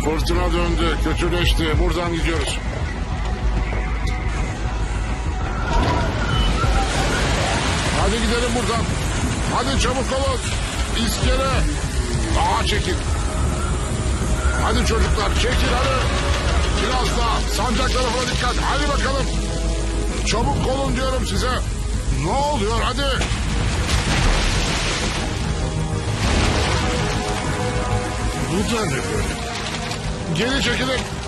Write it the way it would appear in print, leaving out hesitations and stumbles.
Fırtına döndü, kötüleşti. Buradan gidiyoruz. Hadi gidelim buradan. Hadi çabuk olun. İskele. Daha çekin. Hadi çocuklar çekin hadi. Biraz daha. Sancak tarafına dikkat. Hadi bakalım. Çabuk olun diyorum size. Ne oluyor hadi. Bu da ne böyle? Geri çekilin.